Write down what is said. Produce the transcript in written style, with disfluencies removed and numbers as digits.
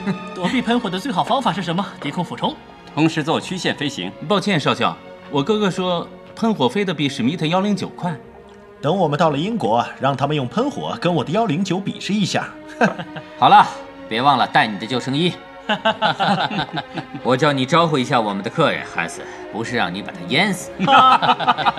躲避喷火的最好方法是什么？低空俯冲， 同时做曲线飞行。 抱歉，少校，我哥哥说喷火飞得比史密特109快。 等我们到了英国，让他们用喷火跟我的109比试一下。 好了，别忘了带你的救生衣。我叫你招呼一下我们的客人，汉斯，不是让你把他淹死。